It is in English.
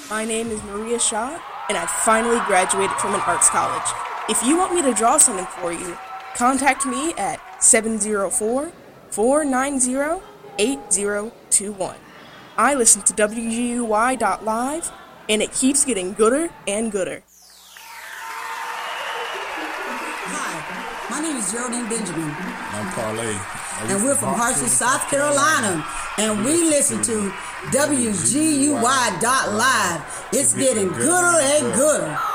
My name is Maria Shaw, and I finally graduated from an arts college. If you want me to draw something for you, contact me at 704-490-8021. I listen to WGUY.live, and it keeps getting gooder and gooder. Hi, my name is Geraldine Benjamin. I'm Parlay. And we're from Hartsville, South Carolina. And we listen to WGUY.live. It's getting gooder and gooder.